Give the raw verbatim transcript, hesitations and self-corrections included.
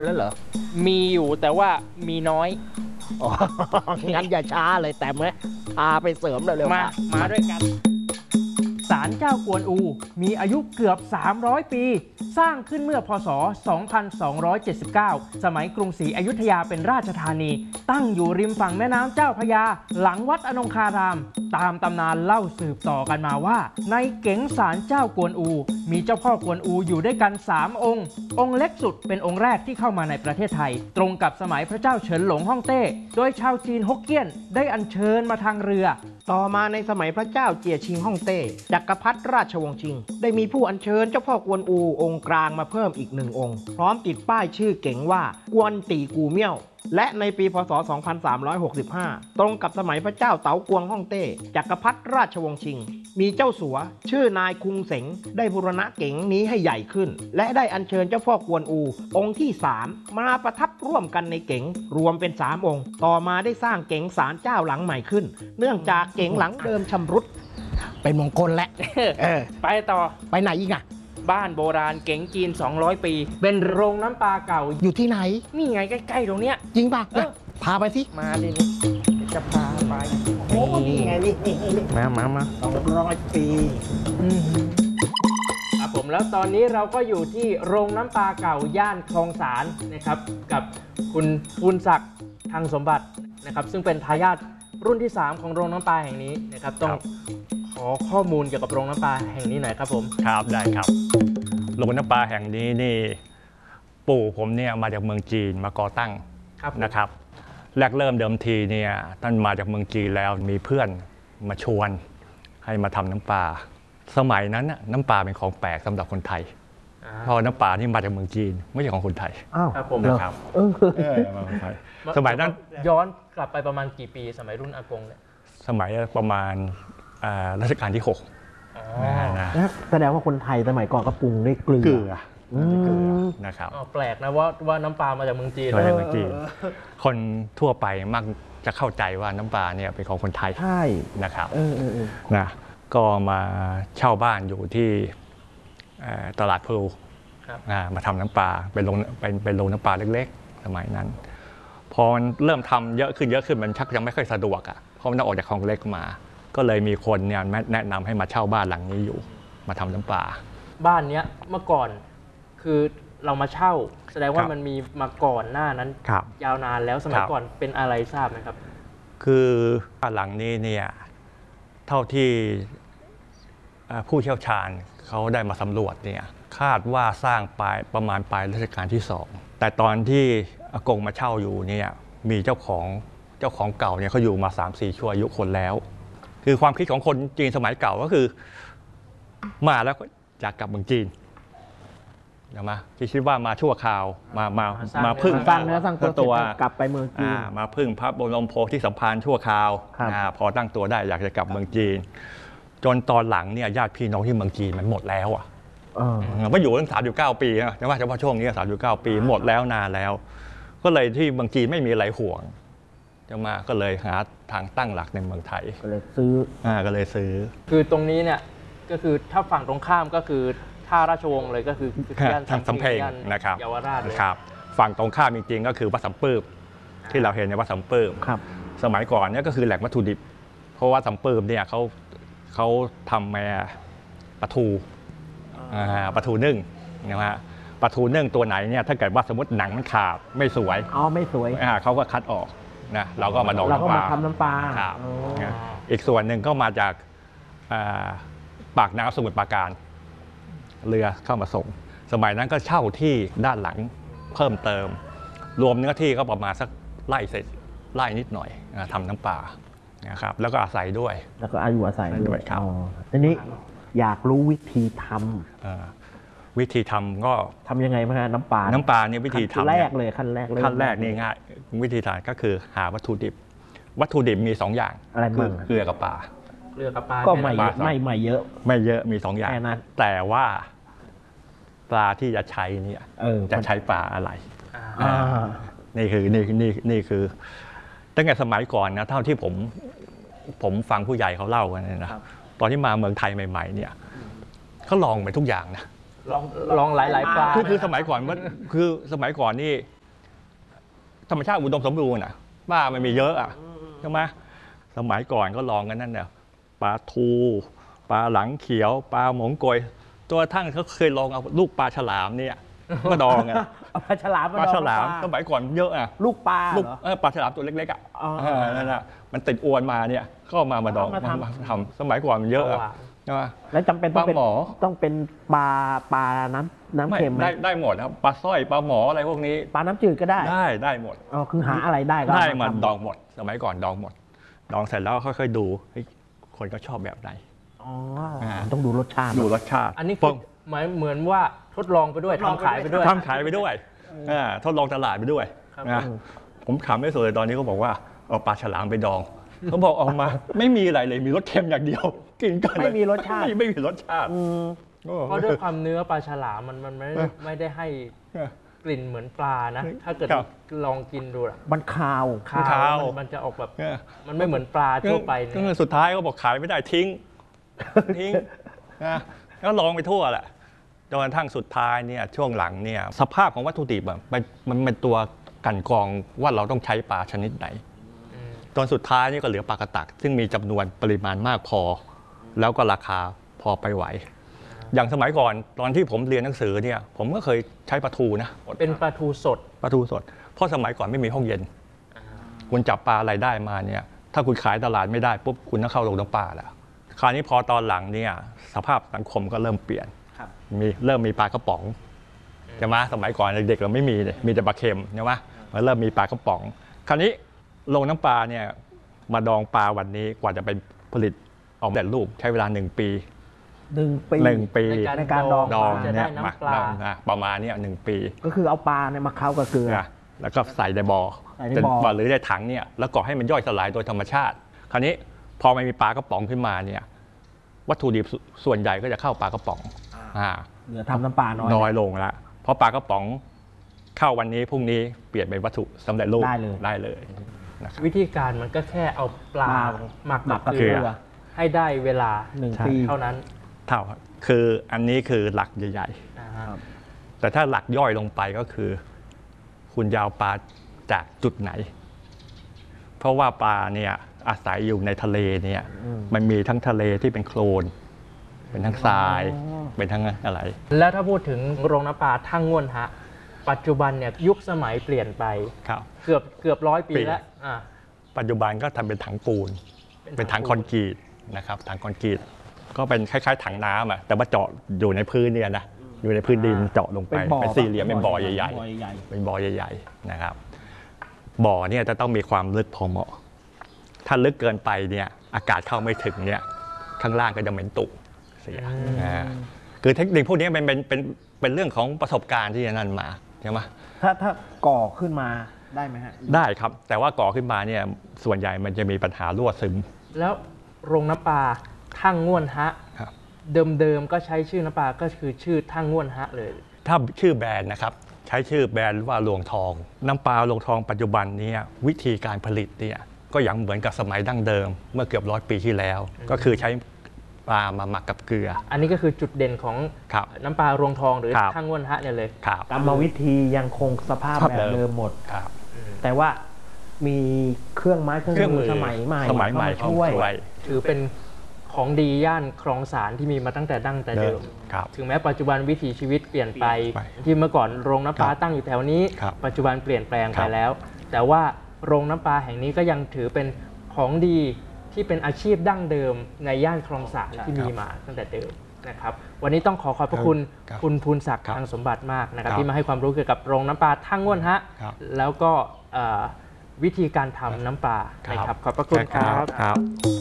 แล้วเหรอมีอยู่แต่ว่ามีน้อยอ๋องั้นอย่าช้าเลยแต่ไหมพาไปเสริมเร็วๆมามาด้วยกันศาลเจ้ากวนอูมีอายุเกือบสามร้อยปีสร้างขึ้นเมื่อพ.ศ. สองพันสองร้อยเจ็ดสิบเก้า สมัยกรุงศรีอยุธยาเป็นราชธานีตั้งอยู่ริมฝั่งแม่น้ำเจ้าพระยาหลังวัดอนงคารามตามตำนานเล่าสืบต่อกันมาว่าในเก๋งศาลเจ้ากวนอูมีเจ้าพ่อกวนอูอยู่ด้วยกันสามองค์องค์เล็กสุดเป็นองค์แรกที่เข้ามาในประเทศไทยตรงกับสมัยพระเจ้าเฉินหลงฮ่องเต้โดยชาวจีนฮกเกี้ยนได้อัญเชิญมาทางเรือต่อมาในสมัยพระเจ้าเจียชิงฮ่องเต้จักรพรรดิราชวงศ์ชิงได้มีผู้อัญเชิญเจ้าพ่อกวนอูองค์กลางมาเพิ่มอีกหนึ่งองค์พร้อมติดป้ายชื่อเก๋งว่ากวนตีกูเมี่ยวและในปีพ.ศ. สองพันสามร้อยหกสิบห้าตรงกับสมัยพระเจ้าเต๋ากวงฮ่องเต้จักรพรรดิราชวงศ์ชิงมีเจ้าสัวชื่อนายคุงเสงได้บูรณะเก๋งนี้ให้ใหญ่ขึ้นและได้อัญเชิญเจ้าพ่อกวนอูองค์ที่สามมาประทับร่วมกันในเก๋งรวมเป็นสามองค์ต่อมาได้สร้างเก๋งศาลเจ้าหลังใหม่ขึ้นเนื่องจากเก๋งหลังเดิมชำรุดเป็นมงคลแหละเออไปต่อไปไหนอีกอะบ้านโบราณเก๋งจีนสองร้อยปีเป็นโรงน้ำปลาเก่าอยู่ที่ไหนนี่ไงใกล้ๆตรงเนี้ยจริงป่ะพาไปสิมาดิจะพาไปโอ้นี่ไงนี่มามามาสองร้อยปีครับผมแล้วตอนนี้เราก็อยู่ที่โรงน้ำปลาเก่าย่านคลองสารนะครับกับคุณภูนศักดิ์ทางสมบัตินะครับซึ่งเป็นทายาทรุ่นที่สามของโรงน้ำปลาแห่งนี้นะครับต้องขอข้อมูลเกี่ยวกับโรงน้ำปลาแห่งนี้หน่อยครับผมครับได้ครับโรงน้ำปลาแห่งนี้นี่ปู่ผมเนี่ยมาจากเมืองจีนมาก่อตั้งนะครับแรกเริ่มเดิมทีเนี่ยท่านมาจากเมืองจีนแล้วมีเพื่อนมาชวนให้มาทำน้ำปลาสมัยนั้นน้ำปลาเป็นของแปลกสำหรับคนไทยเพราะน้ำปลาที่มาจากเมืองจีนไม่ใช่ของคนไทยอ้าวครับผมนะครับสมัยนั้นย้อนกลับไปประมาณกี่ปีสมัยรุ่นอากงเนี่ยสมัยประมาณรัชกาลที่หกแสดงว่าคนไทยสมัยก่อนก็ปรุงด้วยเกลือนะครับแปลกนะว่าว่าน้ำปลามาจากเมืองจีนมาจากเมืองจีนคนทั่วไปมักจะเข้าใจว่าน้ำปลาเนี่ยเป็นของคนไทยใช่นะครับนะก็มาเช่าบ้านอยู่ที่ตลาดพลูมาทำน้ำปลาเป็นโรงเป็นเป็นโรงน้ำปลาเล็กๆสมัยนั้นพอมันเริ่มทำเยอะขึ้นเยอะขึ้นมันชักยังไม่ค่อยสะดวกอ่ะเพราะมันต้องออกจากคลองเล็กมาก็เลยมีคนเนี่ยแนะนำให้มาเช่าบ้านหลังนี้อยู่มาทำน้ำปลาบ้านเนี้ยเมื่อก่อนคือเรามาเช่าแสดงว่ามันมีมาก่อนหน้านั้นยาวนานแล้วสมัยก่อนเป็นอะไรทราบไหมครับคือบ้านหลังนี้เนี่ยเท่าที่ผู้เชี่ยวชาญเขาได้มาสำรวจเนี่ยคาดว่าสร้างปลายประมาณปลายรัชกาลที่สองแต่ตอนที่อากงมาเช่าอยู่เนี่ยมีเจ้าของเจ้าของเก่าเนี่ยเขาอยู่มา สามสี่ ชั่วอายุคนแล้วคือความคิดของคนจีนสมัยเก่าก็คือมาแล้วก็อยากกลับเมืองจีนเดี๋ยวมาคิดว่ามาชั่วคราวมามามาพึ่งสร้างเนื้อสร้างตัวกลับไปเมืองจีนมาพึ่งพระบรมโพธิสัมภารชั่วคราวพอตั้งตัวได้อยากจะกลับเมืองจีนจนตอนหลังเนี่ยญาติพี่น้องที่เมืองจีนมันหมดแล้วอ่ะมาอยู่ตั้งสามสิบเก้าปีนะแต่ว่าเฉพาะช่วงนี้สามสิบเก้าปีหมดแล้วนานแล้วก็เลยที่เมืองจีนไม่มีอะไรห่วงจะมาก็เลยหาทางตั้งหลักในเมืองไทยก็เลยซื้ออ่าก็เลยซื้อคือตรงนี้เนี่ยก็คือถ้าฝั่งตรงข้ามก็คือท่าราชวงศ์เลยก็คือย่านทางสำเพ็งนะครับเยาวราชครับฝั่งตรงข้ามจริงๆก็คือวัดสำปื้มที่เราเห็นในวัดสำปื้มสมัยก่อนเนี่ยก็คือแหล่งวัตถุดิบเพราะว่าสำปื้มเนี่ยเขาเขาทำมาปลาทูปลาทูนึ่งนะฮะปลาทูนึ่งตัวไหนเนี่ยถ้าเกิดว่าสมมติหนังมันขาดไม่สวยอ๋อไม่สวยเขาก็คัดออกนะเราก็มาดองน้ำปลาเราก็มาทำน้ำปลาอีกส่วนหนึ่งก็มาจากปากน้ำสมุทรปราการเรือเข้ามาส่งสมัยนั้นก็เช่าที่ด้านหลังเพิ่มเติมรวมเนื้อที่ก็ประมาณสักไร่เศษไร่นิดหน่อยทำน้ำปลานะครับแล้วก็อาศัยด้วยแล้วก็อายุอาศัยด้วยครับทีนี้อยากรู้วิธีทำวิธีทำก็ทำยังไงบ้างน้ำปลาน้ำปลาเนี่ยวิธีทำแรกเลยขั้นแรกเลยขั้นแรกนี่ง่ายวิธีทำก็คือหาวัตถุดิบวัตถุดิบมีสองอย่างอะไรบ้างเกลือกับปลาเกลือกับปลาก็ไม่ไม่ไม่เยอะไม่เยอะมีสองอย่างแต่ว่าปลาที่จะใช้เนี่ยจะใช้ปลาอะไรนี่คือนี่นี่นี่คือตั้งแต่สมัยก่อนนะเท่าที่ผมผมฟังผู้ใหญ่เขาเล่ากันนะตอนที่มาเมืองไทยใหม่ๆเนี่ยเขาลองไปทุกอย่างนะลองลองหลายๆปลาคือคือสมัยก่อนมันคือสมัยก่อนนี่ธรรมชาติอุดมสมบูรณ์อ่ะปลามันมีเยอะอ่ะใช่ไหมสมัยก่อนก็ลองกันนั่นเนี่ยปลาทูปลาหลังเขียวปลาหมงโกยตัวทั้งเขาเคยลองเอาลูกปลาฉลามเนี่ยก็ดองอ่ะเอาปลาฉลามปลาฉลามสมัยก่อนเยอะอ่ะลูกปลาลูกเหรอเออปลาฉลามตัวเล็กๆอ่ะอ๋อเออนั่นน่ะมันติดอวนมาเนี่ยก็เอามามาดองเอามาทำมาทำสมัยก่อนมันเยอะอะใช่ไหมแล้วจำเป็นต้องเป็นปลาหมอต้องเป็นปลาปลาน้ำน้ำไม่เค็มไหมได้ได้หมดครับปลาสร้อยปลาหมออะไรพวกนี้ปลาน้ำจืดก็ได้ได้ได้หมดอ๋อคือหาอะไรได้ก็ได้เอมาทำดองหมด สมัยก่อนดองหมด ดองเสร็จแล้วค่อยๆดูเฮ้ยคนก็ชอบแบบไหนอ๋ออ่าต้องดูรสชาติดูรสชาติอันนี้คือหมายเหมือนว่าทดลองไปด้วยทดลองทำขายไปด้วยทำขายไปด้วยอ่าทดลองตลาดไปด้วยครับนะผมขำไม่สุดเลยตอนนี้เขาบอกว่าเอาปลาฉลามไปดองเขาบอกออกมา ไม่มีอะไรเลยมีรสเค็มอย่างเดียว กินกันไม่มีรสชาติไม่ไม่มีรสชาติอืมโอ้เพราะด้วยความเนื้อปลาฉลามมันมันไม่ได้ไม่ได้ให้เออกลิ่นเหมือนปลานะ ถ้าเกิดครับลองกินดูอะมันคาวคาวคาวมันมันจะออกแบบเออมันไม่เหมือนปลาทั่วไปเนี่ก็ยสุดท้ายเขาบอกขายไม่ได้ทิ้ง ทิ้งนะก็ลองไปทั่วแหละจนกระทั่งสุดท้ายเนี่ยช่วงหลังเนี่ยสภาพของวัตถุดิบอะมันมันเป็นตัวกลั่นกรองว่าเราต้องใช้ปลาชนิดไหนอืมตอนสุดท้ายนี่ก็เหลือปลากระตัก ซึ่งมีจำนวนปริมาณมากพอ แล้วก็ราคาพอไปไหว อย่างสมัยก่อนตอนที่ผมเรียนหนังสือเนี่ยผมก็เคยใช้ปลาทูนะเป็นปลาทูสดปลาทูสดเพราะสมัยก่อนไม่มีห้องเย็น คุณจับปลาอะไรได้มาเนี่ยถ้าคุณขายตลาดไม่ได้ปุ๊บคุณต้องเข้าโรงน้ำปลาแล้วคราวนี้พอตอนหลังเนี่ยสภาพสังคมก็เริ่มเปลี่ยนครับมีเริ่มมีปลากระป๋องใช่ไหมสมัยก่อนเด็กๆเราไม่มีเลยมีแต่ปลาเค็มใช่ไหมมันเริ่มมีปลากระป๋อง คราวนี้โรงน้ำปลาเนี่ยมาดองปลาวันนี้กว่าจะไปผลิตออกแต่รูปใช้เวลาหนึ่งปีหนึ่งปีหนึ่งปีในการดองดองจะได้เนี่ยมาน้ำปลาดองนะประมาณเนี่ยหนึ่งปีก็คือเอาปลาเนี่ยมาเคล้ากับเกลือนะแล้วก็ใส่ในบ่อใส่ในบ่อหรือในถังเนี่ยแล้วก็ให้มันย่อยสลายโดยธรรมชาติ คราวนี้พอมันมีปลากระป๋องขึ้นมาเนี่ยวัตถุดิบส่วนใหญ่ก็จะเข้าปลากระป๋องอ่าเหลือทำน้ำปลาน้อยน้อยลงละเพราะปลากระป๋องเข้าวันนี้พรุ่งนี้เปลี่ยนเป็นวัตถุสำเร็จรูปได้เลยได้เลยนะครับวิธีการมันก็แค่เอาปลาปลาหมักหมักักบกับเกลืเกลืออให้ได้เวลาหนึ่งใช่ปีเท่านั้นเท่าคืออันนี้คือหลักใหญ่อ่าฮะๆแต่ถ้าหลักย่อยลงไปก็คือ คุณยาวปลาจากจุดไหน เพราะว่าปลาเนี่ยอาศัยอยู่ในทะเลเนี่ยอืมมันมีทั้งทะเลที่เป็นโคลน เป็นทั้งทรายอ๋อเป็นทั้งอะไรแล้วถ้าพูดถึงโรงน้ำปลาทั่งง่วนฮะ ปัจจุบันเนี่ยยุคสมัยเปลี่ยนไปครับเกือบเกือบร้อยปีปีแล้วอ่าปัจจุบันก็ทำเป็นถังปูน เป็นถังคอนกรีตนะครับ ถังคอนกรีต ก็เป็นคล้ายๆ ถังน้ำอ่ะ แต่ว่าเจาะอยู่ในพื้นเนี่ยนะ อยู่ในพื้นดินเจาะลงไปเป็นบ่อเป็นสี่เหลี่ยม เป็นบ่อใหญ่บ่อใหญ่ๆ เป็นบ่อใหญ่ๆ นะครับ บ่อเนี่ยจะต้องมีความลึกพอเหมาะ ถ้าลึกเกินไปเนี่ย อากาศเข้าไม่ถึงเนี่ย ข้างล่างก็จะเหม็นตุเสียอืมอ่าคือเทคนิคพวกนี้เป็นเป็นเป็นเป็นเรื่องของประสบการณ์ที่นั่นมาใช่ไหมถ้าถ้าก่อขึ้นมาได้ไหมฮะได้ครับ แต่ว่าก่อขึ้นมาเนี่ยส่วนใหญ่มันจะมีปัญหารั่วซึมแล้วโรงน้ำปลาทั่งง่วนฮะครับเดิมๆก็ใช้ชื่อน้ำปลาก็คือชื่อทั่งง่วนฮะเลยถ้าชื่อแบรนด์นะครับใช้ชื่อแบรนด์ว่าลวงทอง น้ำปลาลวงทองปัจจุบันเนี้วิธีการผลิตเนี่ยก็ยังเหมือนกับสมัยดั้งเดิม เมื่อเกือบร้อยปีที่แล้ว ก็คือใช้ปลามาหมักกับเกลืออันนี้ก็คือจุดเด่นของครับน้ำปลารวงทองหรือครับทั่งง่วนฮะเนี่ยเลยครับกรรมวิธียังคงสภาพครับแบบเดิมหมดครับแต่ว่ามีเครื่องไม้เครื่องมือสมัยใหม่สมัยใหม่เข้าาช่วยช่วยถือเป็นของดีย่านคลองสารที่มีมาตั้งแต่ดั้งแต่เดิมครับถึงแม้ปัจจุบันวิถีชีวิตเปลี่ยนไปไปที่เมื่อก่อนโรงน้ำปลาครับตั้งอยู่แถวนี้ครับปัจจุบันเปลี่ยนแปลงคไปรับแล้ว แต่ว่าโรงน้ำปลาแห่งนี้ก็ยังถือเป็นของดีที่เป็นอาชีพดั้งเดิมในย่านคลองสารที่มีมาตั้งแต่เดิมนะครับวันนี้ต้องขอขอบพระคุณครับคุณภูนศักดิ์ครับทางสมบัติมากนะครับครับที่มาให้ความรู้เกี่ยวกับโรงน้ำปลาทั่งง่วนฮะครับแล้วก็เอ่อวิธีการทำน้ำปลานะครับขอบพระคุณครับครับ